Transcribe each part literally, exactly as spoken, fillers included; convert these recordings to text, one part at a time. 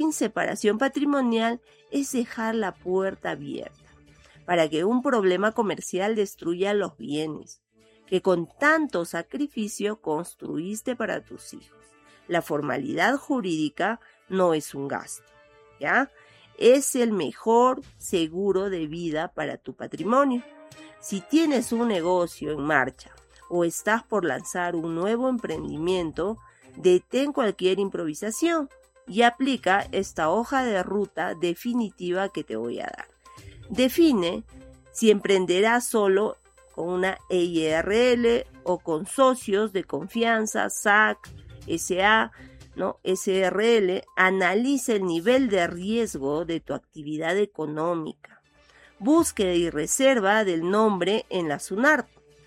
sin separación patrimonial es dejar la puerta abierta para que un problema comercial destruya los bienes que con tanto sacrificio construiste para tus hijos. La formalidad jurídica no es un gasto, ¿ya? Es el mejor seguro de vida para tu patrimonio. Si tienes un negocio en marcha o estás por lanzar un nuevo emprendimiento, detén cualquier improvisación y aplica esta hoja de ruta definitiva que te voy a dar. Define si emprenderás solo con una E I R L o con socios de confianza, S A C, S A, ¿no? S R L. Analiza el nivel de riesgo de tu actividad económica. Búsqueda y reserva del nombre en la SUNARP.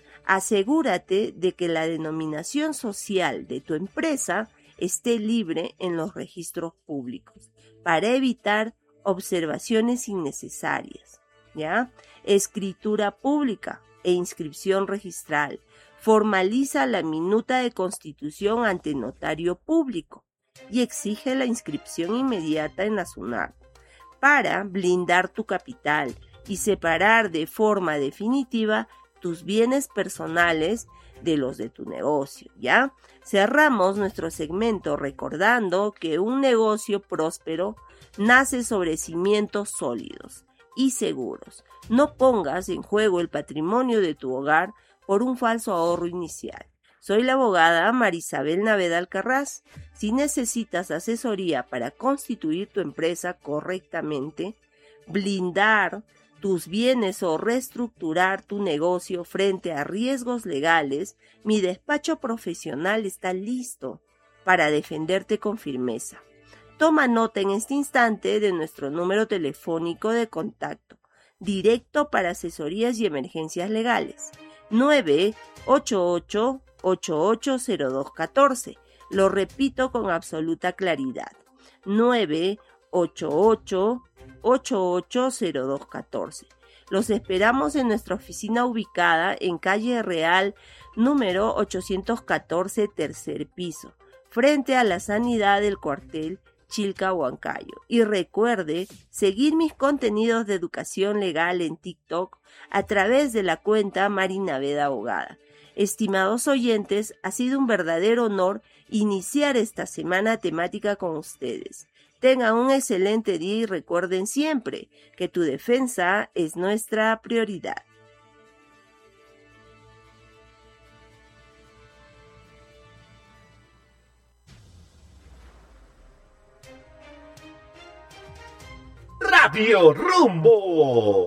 Asegúrate de que la denominación social de tu empresa esté libre en los registros públicos para evitar observaciones innecesarias, ¿ya? Escritura pública e inscripción registral. Formaliza la minuta de constitución ante notario público y exige la inscripción inmediata en la SUNARP para blindar tu capital y separar de forma definitiva tus bienes personales de los de tu negocio, ¿ya? Cerramos nuestro segmento recordando que un negocio próspero nace sobre cimientos sólidos y seguros. No pongas en juego el patrimonio de tu hogar por un falso ahorro inicial. Soy la abogada Marisabel Naveda Alcarraz. Si necesitas asesoría para constituir tu empresa correctamente, blindar tus bienes o reestructurar tu negocio frente a riesgos legales, mi despacho profesional está listo para defenderte con firmeza. Toma nota en este instante de nuestro número telefónico de contacto, directo para asesorías y emergencias legales, nueve ocho ocho, ocho ocho cero dos uno cuatro. Lo repito con absoluta claridad, nueve ocho ocho, ocho ocho cero dos uno cuatro. Los esperamos en nuestra oficina ubicada en calle Real, número ochocientos catorce, tercer piso, frente a la Sanidad del cuartel Chilca, Huancayo. Y recuerde seguir mis contenidos de educación legal en TikTok a través de la cuenta Mari Naveda Abogada. Estimados oyentes, ha sido un verdadero honor iniciar esta semana temática con ustedes. Tengan un excelente día y recuerden siempre que tu defensa es nuestra prioridad. Radio Rumbo.